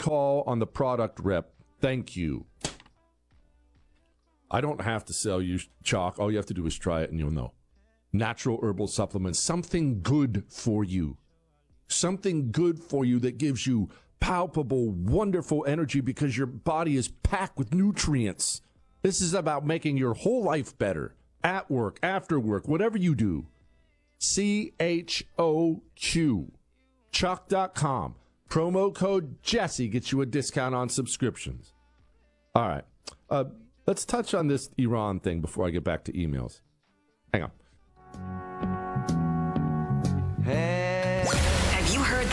call on the product rep. Thank you. I don't have to sell you chalk. All you have to do is try it and you'll know. Natural herbal supplements, something good for you. Something good for you that gives you palpable, wonderful energy because your body is packed with nutrients. This is about making your whole life better. At work, after work, whatever you do. CHOQ. Chalk.com. Promo code Jesse gets you a discount on subscriptions. All right. Let's touch on this Iran thing before I get back to emails. Hang on.